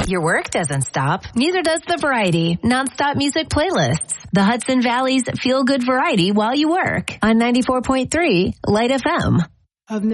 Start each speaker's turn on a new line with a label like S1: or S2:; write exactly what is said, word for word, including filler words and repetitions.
S1: Your work doesn't stop. Neither does the variety. Nonstop music playlists. The Hudson Valley's feel-good variety while you work on ninety-four point three Light F M.